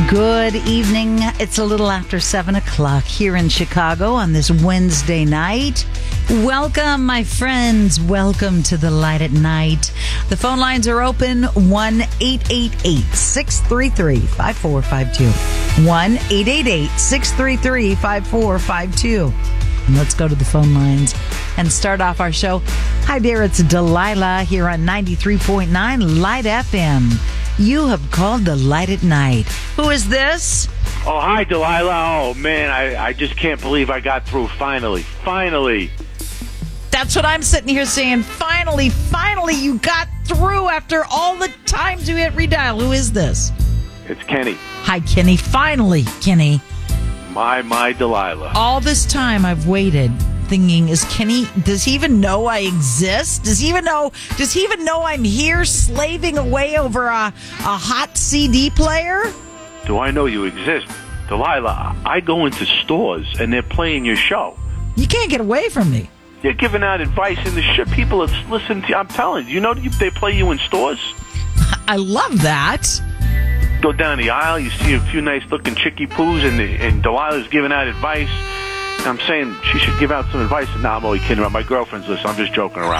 Good evening. It's a little after 7 o'clock here in Chicago on this Wednesday night. Welcome, my friends. Welcome to the Light at Night. The phone lines are open 1-888-633-5452. 1-888-633-5452. And let's go to the phone lines and start off our show. Hi there, it's Delilah here on 93.9 Light FM. You have called the Light at Night. Who is this? Oh, hi, Delilah. Oh, man, I just can't believe I got through finally. That's what I'm sitting here saying. Finally, you got through after all the times you hit redial. Who is this? It's Kenny. Hi, Kenny. Finally, Kenny. My Delilah. All this time I've waited thinking, does he even know I exist? Does he even know I'm here slaving away over a hot CD player? Do I know you exist? Delilah, I go into stores and they're playing your show. You can't get away from me. You're giving out advice in the shit. People are listening to you. I'm telling you, they play you in stores? I love that. Go down the aisle, you see a few nice-looking chickie poos, and Delilah's giving out advice. I'm saying she should give out some advice. No, I'm only kidding about my girlfriend's list. I'm just joking around.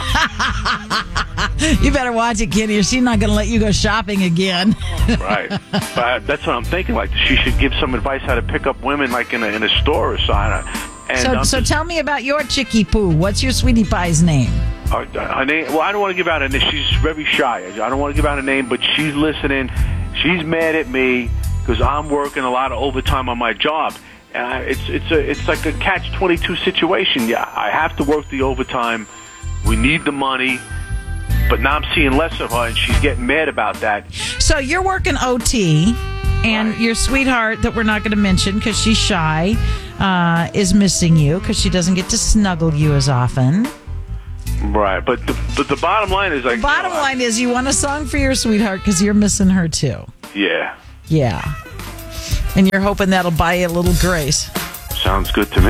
You better watch it, Kitty, or she's not going to let you go shopping again. Right. But that's what I'm thinking. Like, she should give some advice how to pick up women, like in a store or something. So tell me about your chickie poo. What's your sweetie pie's name? Her name? Well, I don't want to give out a name. She's very shy. I don't want to give out a name, but she's listening. She's mad at me because I'm working a lot of overtime on my job. It's like a catch-22 situation. Yeah, I have to work the overtime. We need the money, but now I'm seeing less of her, and she's getting mad about that. So you're working OT, and right. Your sweetheart that we're not going to mention because she's shy is missing you because she doesn't get to snuggle you as often. Right, but the bottom line is like... The bottom line is you want a song for your sweetheart because you're missing her too. Yeah. Yeah. And you're hoping that'll buy you a little grace. Sounds good to me.